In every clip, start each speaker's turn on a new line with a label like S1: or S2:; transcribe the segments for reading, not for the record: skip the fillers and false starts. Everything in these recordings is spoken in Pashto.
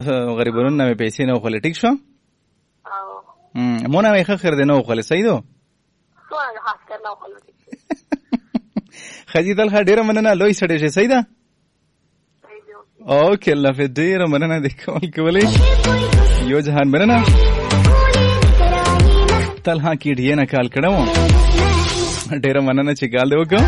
S1: غریبانو نه مې پیسې نه وخلې. ټیک شو مونه مې ښه خیر دې نه وخلې. صحیح ده خجی دل ښه ډېره مننه. لوی سړی شي. صحیح ده. اوکې الله حافظ. ډېره مننه دې کول کولی یو جهان مننه. تل ها کې ډیې نه کال کړم. ډېره مننه چې کال دې وکړم.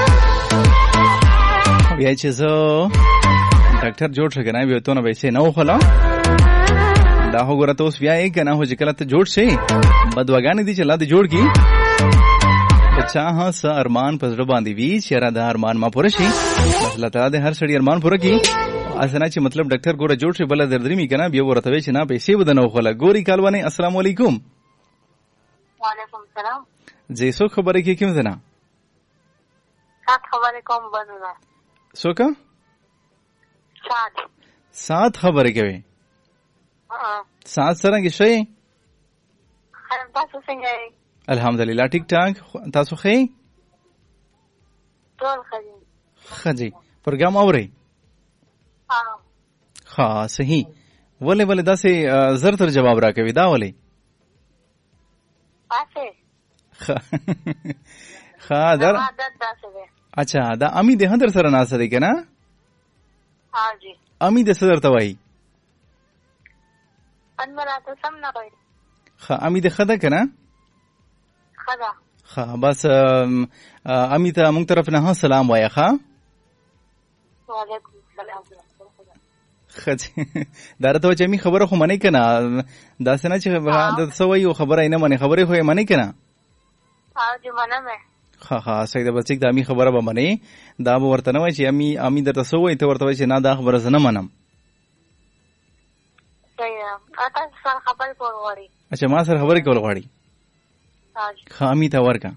S1: بیا چې زه ډاکټر جوړ شو کنه بیا ته نه پیسې نه وخلا دا هو ګره ته اوس بیا یې کنه هو چې کله ته جوړ شي بدوګانې دي چې الله دې جوړ کی بچا ها س ارمان پزړه باندې وی چې را دا ارمان ما پوره شي. الله تعالی دې هر سړي ارمان پوره کی. اسنه چې مطلب ډاکټر ګوره جوړ شي بل دردري می کنه بیا ورته وی چې نه پیسې ودنه وخلا. ګوري کالوانه السلام علیکم.
S2: وعلیکم السلام.
S1: جی سو خبره کې کوم زنا
S2: سات خبره کوم بنونه
S1: سو کا سات خبره کوي. سات سره کې شي.
S2: تاسو څنګه یې؟
S1: الحمدلله ټیک ټاک. تاسو ښه یې؟
S2: ټول
S1: ښه. پروګرام اورئ؟ ها صحیح. ولې داسې زر تر جواب راکوي دا ولې؟ ښه در اچھا دا امی دې هم در سره ناسته دی که نه؟ امی دې څه درته وایي؟ ښه امی دې ښه ده که نه؟ ښه بس امی ته موږ طرف نه سلام وایه. ښه دا راته وایي چې امی خبره خو منئ که نه؟ داسې نه چې څه وایي خبره یې نه منې خبرې خو یې منئ که نه؟ ها صحیح ده. بس ټیک ده امی خبره به منې دا به ورته نه وایي چې امی درته څه وایي ته ورته وایي چې نه دا خبره زه نه منم. اچھا ما سره خبرې کول غواړي. ښه امی ته ورکه.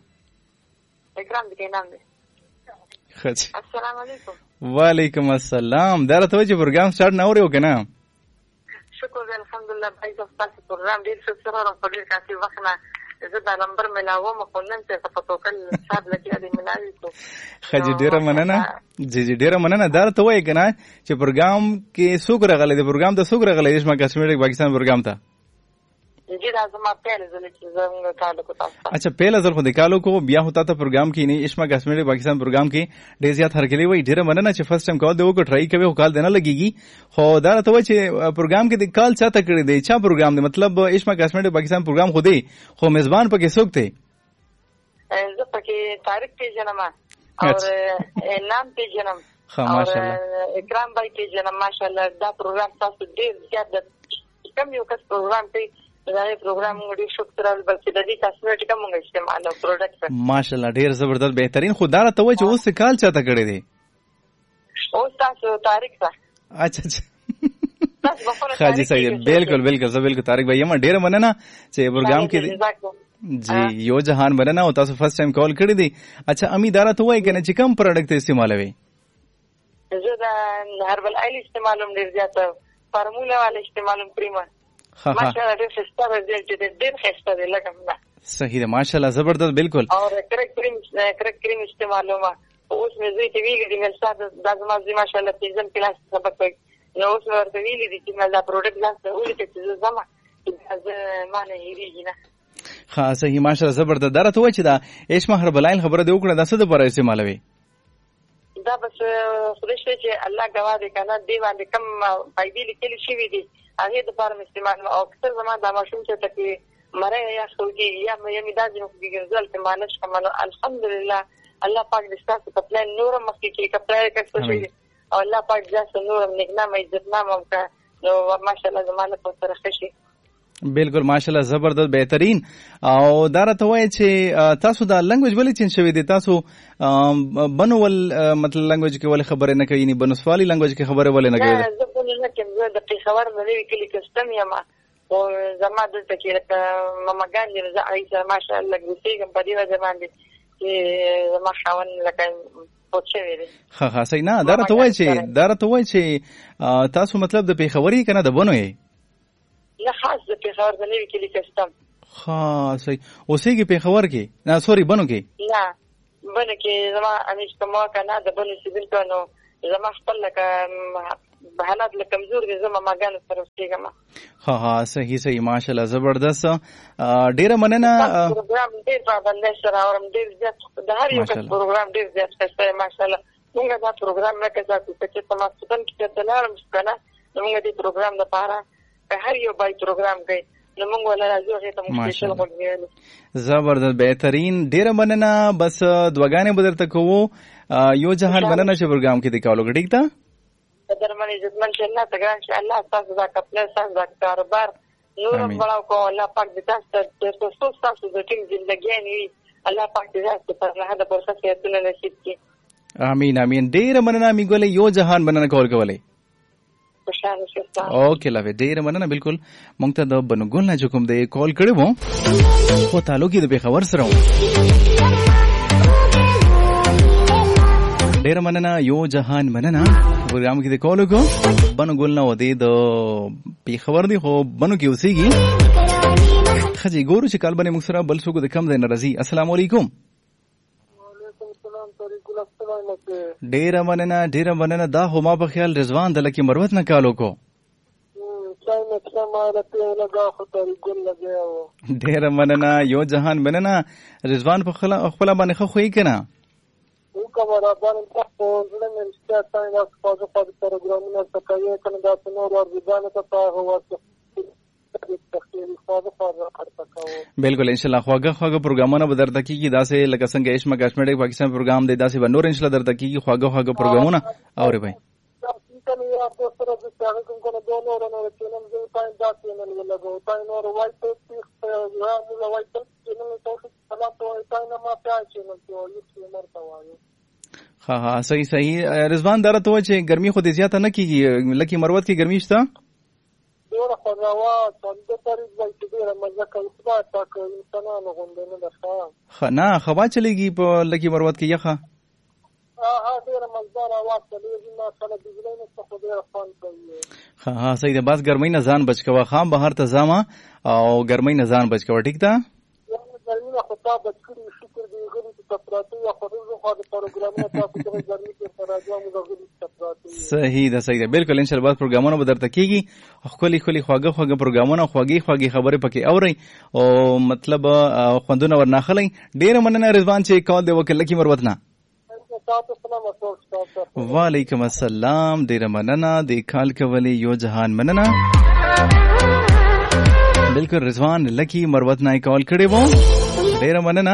S1: وعلیکم السلام. دا راته وایي چې پروګرام سټارټ نه اورې که نه؟
S2: شکر دی الحمدلله بھائی صاحب تاسو پروګرام ډېر ښه سره په ډېر کافي وخت نه زه دا نمبر ملاوم خو نن چې په توکل صاحب لګیا دی ملاوي کو.
S1: ښه جي ډېره مننه. جی ډېره مننه. دا راته وایي که نه چې پروګرام کې څوک راغلی دی؟ پروګرام ته څوک راغلی دی؟ کشمیر پاکستان پروګرام ته اچھا پہلا ځل خو د کالو کو بیا هوتا ته پروګرام کې نه اشما کشمیر پاکستان پروګرام کې ډېر زیات هرکلی وای. ډېره مننه چې فرست ټایم کال دی وکړ ټرای کوي خو کال دی نه لګیږي. خو دا راته وایي چې پروګرام کې د کال چاته کړی دی؟ چا پروګرام دی؟ مطلب اشما کشمیر پاکستان پروګرام خو دی خو میزبان پکې څوک دی؟
S2: زه پکې طارق پیژنم او نام پیژنم او اکرام بھائی پیژنم. ماشاءالله دا پروګرام تاسو ډېر زیات کم یو کس پروګرام کوي دا پروګرام ډېر شکر بلکې د دې کاسمیټیک موږ استعمال او پروډکټ
S1: ماشاءالله ډېر زبردست بهترین. خو دا راته وایي چې اوس کال چاته کړی دی؟
S2: اوس تاسو طارق صاحب.
S1: اچھا خاجي صحیح. بالکل زه بالکل طارق بھائی یم. ډېره مننه چې پروګرام کې جی یو جهان مننه او تاسو فرست ټایم کال کړی دی. اچھا امی دا راته وایي کنه چې کوم پروډکټ استعمالوي؟
S2: زه دا هربل آیل استعمالوم ډېر زیات فارمولا والا استعمالوم کریمه ماشاءالله ډېر ښه رزلټ دی. ډېر ښه دی لکه
S1: صحیح ده ماشاءالله زبردست بالکل.
S2: او کرک کریم استعمالوم اوس مې زوی ته ویلي دي مې ساده دا زما زوی ماشاءالله پنځم کلاس سبق کوي نو اوس مې ورته ویلي دي چې دا پروډکټ ځان ته ولیکه چې زه ځم زه ما نه هېرېږي نه.
S1: ښه صحیح ماشاءالله زبردست. دا راته وایي چې دا اشما هربلایل خبره دې وکړه دا څه دپاره استعمالوي؟
S2: دا بس خدای شته چې الله ګواه دی که نه دې باندې کم فایدې لیکلي شوي دي هغې دپاره مې استعمال او اکثر زما دا ماشوم چې ته کې مری یا خوږېږي یا مې دا ځینې خوږېږي زه هلته مالش کړم الحمدلله الله پاک دې ستاسو په پلان نورم مخکې کړي که پلای که څه شوي او الله پاک ځاسو نورم نېکنام عزتنام هم که نو ماشاءالله زما لپاره سره ښه شي.
S1: بالکل ماشاءالله زبردست بهترین. او دا راته وایي چې تاسو دا لنګویج ولې چینج شوی دی؟ تاسو بنول مطلب لنګویج کې ولې خبرې نه کوي؟ بنسوالي لنګویج کې خبرې ولې نه کوي؟
S2: زه بنو نه کوم. زه د پېښور د نوي کلي کسټم یم او زما دلته کې لکه ماماګان دي زه هغې سره ماشاءالله ګوسېږم په دې وجه باندې چې زما خاوند لکه فوت شوی دی.
S1: ښه صحیح. نه دا راته وایي چې تاسو مطلب د پېښور یې که نه د بنو یې؟
S2: نه خاص د پېښور د نوي کلي کسټم.
S1: ښه صحیح. اوسېږي پېښور کې؟ نه سوري بنو کې؟
S2: نه بنو کې زما امیش کما که نه د بنو سیدونکو نو زما خپل لکه حالات له کمزور دي زما ماګانو سره اوسېږم.
S1: ها صحیح ماشاءالله زبردست. ډیره مننه.
S2: پروګرام ډیر باندې سره اورم ډیر زیات د هر یو کس پروګرام ډیر زیات ښه ماشاءالله. موږ دا پروګرام نه کوو چې تماسودن کې ته لارم کنه موږ دې پروګرام لپاره په هر یو بای پروګرام کوي نو موږ ولا راځو هغه ته مشکل وګورئ.
S1: زبردست بهترین ډیره مننه. بس دواګانې بدرته کوو یو جهان مننه چې پروګرام کې دی کولو ټیک ده.
S2: درمنې عزتمن چې الله تعالی ان شاء الله تاسو دا خپل تاسو دا کاروبار نورم بڑاو کو الله پاک دې تاسو تاسو د ټیم ژوندۍ ني الله پاک دې تاسو پر له هدا پرسه ته نصیب کړي.
S1: امين ډیره مننه میګولې یو جهان مننه کول کولې.
S2: خوشاله شه.
S1: اوکې لوي ډیره مننه. بالکل مونږ ته د بنګول نه کوم دې کال کړو خو تعلق دې به خبر سره ډیره مننه یو جهان مننه. پروګرام کې د کال کو بنګول نه ودی د پی خبر دی خو بنو کې اوسېږي خځې ګورو چې کال باندې موږ سره بل څوک د کم ځای ناراضي. السلام علیکم. ډیره مننه. دا هو ما په خیال رضوان د لکی مروت نه کالو کو. ډیره مننه یو جهان مننه. رضوان په خپل باندې خو خوې کنه بالکل انشاءالله خواږه پروګرامونه به درته کیږي داسې لکه څنګه عشق کشمیډ پاکستان پروګرام دی داسې به نور انشاءالله درته کیږي خواږه پروګرامونه اوري بھائی. ها صحیح رضوان دره ته چې ګرمي خو دې زیاته نه کیږي لکه مروت کې ګرمي شته
S3: ډیره خواږه څنګه تاریخ وایي ډیره مزه کوي څه تاکه انسانانو غونډه نه ده
S1: نه خوا چلیږي په لکه مروت کې یخه
S3: ډیره مزدار اواز چلیږي ما سره بجلی نه څه خو ډیره خوند کوي.
S1: صحیح ده. بس ګرمۍ نه ځان بچ کوه خام بهر ته ځامه او ګرمۍ نه ځان بچ کوه ټیک ده.
S3: ګرمۍ نه خو تا بچ کړي شکر دی غلی چې تفراتی یا خو خو د پروګرامونو تاسو ته ګرمۍ کې راځو موږ غلی تفراتی.
S1: صحیح ده بالکل انشاءالله پروګرامونه به درته کیږي خولي خواږه پروګرامونه خوږی خبرې پکې اوري او مطلب خوندونه ورناخلي. ډیره مننه رضوان چې کال دی وکړه لکی مروت نه. وعلیکم السلام. ډیره مننه د کال کولې یو جهان مننه. بالکل رضوان لکی مروت نه کال کړي وو. ډیره مننه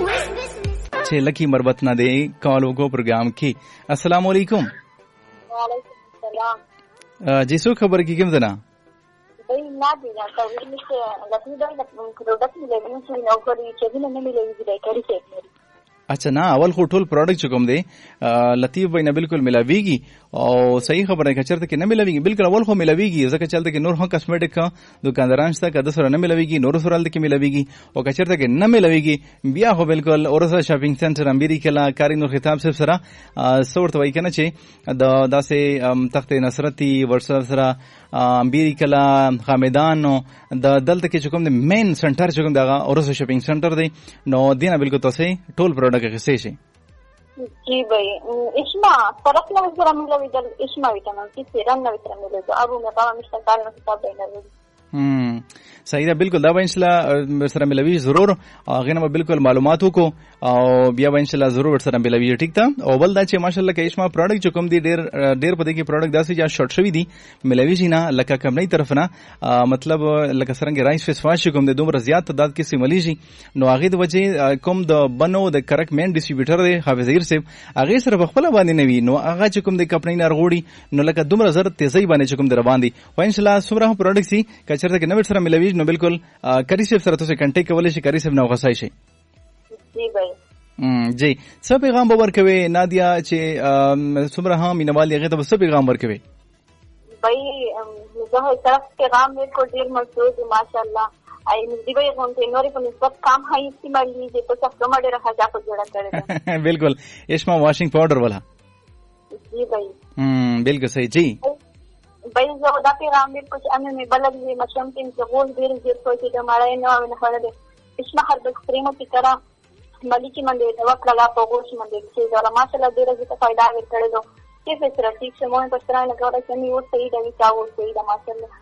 S1: چې لکی مروت نه دی کال وکړو پروګرام کې. السلام علیکم.
S3: وعلیکم السلام.
S1: جی څو خبر کې کوم ځنا
S3: بای نه دی دا کوي چې لکه دا پروډکټ ملي چې نو کوي چې نه ملي دی کوي چې
S1: اچھا نه اول خو ټول پروډکټ کوم دی لطیف بھائی نه بالکل ملاویږي او صحیح خبره ہے چرته کې نه ملاویږي بالکل اول خو ملاویږي ځکه چلته کې نور هم کاسمیټک کا دکانداران شته کده سره نه ملاویږي نور سره کې ملاویږي او کچرته کې نه ملاویږي بیا خو بالکل اورسا شاپینګ سنټر امبيري کلا کاری نور خطاب سره سورت وای کنه چې داسې تخت نصرتي ورسره سره امبيري کلا خامدان نو د دلته کې کوم د مین سنټر کوم دغه اورسا شاپینګ سنټر دی نو دینه بالکل تاسو ټول پروډکټ کې شي.
S3: जी भाई इसमा तरफ ना जरा मिला विदल इसमा विटामिन सी सेरम ना विटामिन मिले तो अब मैं पावा मिस्टर काल ना किताब देना
S1: صحیح ده بالکل دا به ان شاء الله سره ملوي ضرور هغه نه بالکل معلومات وکړو او بیا به ان شاء الله ضرور سره ملوي ټیک ده. او بل دا چې ماشاءالله کې اسما پروډکټ کوم دي ډیر په دې کې پروډکټ داسې یا شورت شوی دي ملوي جنا لکه کمنۍ طرف نه مطلب لکه څنګه رایس فیس واش کوم دي دومره زیات تعداد کې سیملی شي نو هغه د وجه کوم د بنو د کرک مین ډیسټریبیوټر دی حافظیر صاحب هغه سره خپل باندې نوي نو هغه چې کوم د کمپنۍ نه رغوړي نو لکه دومره زر تیزی باندې کوم در باندې و ان شاء الله سمره پروډکټ سي کچرته کې نو سره ملوي نو بالکل کری صاحب سره تاسو کنټیکټ کولای شئ کری صاحب نو غسای شي.
S3: جی بھائی
S1: جی څه پیغام به ورکوي نادیا چې سمره هم مینوال یې ته څه پیغام ورکوي
S3: بھائی زه طرف پیغام مې کو ډیر مسعود ماشاءالله आई मुझे भाई कौन थे नोरी पर सब काम है इस्तेमाल लीजिए तो सब कमाड़े रखा जा को जोड़ा करे
S1: बिल्कुल इसमा वॉशिंग पाउडर वाला
S3: जी भाई
S1: बिल्कुल सही जी
S3: भाई जो दा पैगाम में कुछ अन्य में बलग में मशम के गोल देर देर सोचे हमारा ना ना हमारे इसमें हर एक प्रेमों की तरह मलिकी मंदिर वक्त लगा पोगोश मंदिर से जरा माशाल्लाह देर से फायदा कर दो كيف سره ٹھیک سے مو پس ترا لگا رہا کہ نہیں وہ صحیح ہے چاو صحیح ہے ماشاءاللہ